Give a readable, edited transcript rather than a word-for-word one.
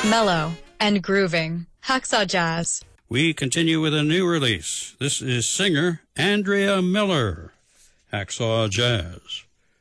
mellow, and grooving. Hacksaw Jazz. We continue with a new release. This is singer Andrea Miller, Hacksaw Jazz.